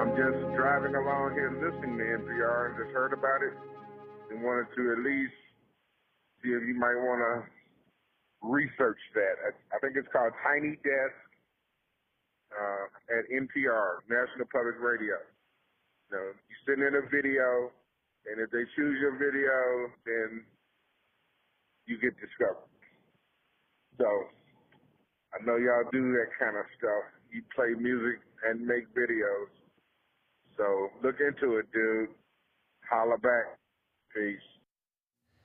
I'm just driving along here listening to NPR and just heard about it and wanted to at least see if you might want to research that. I think it's called Tiny Desk at NPR, National Public Radio. You send in a video, and if they choose your video, then you get discovered. So I know y'all do that kind of stuff. You play music and make videos. So look into it, dude. Holla back. Peace.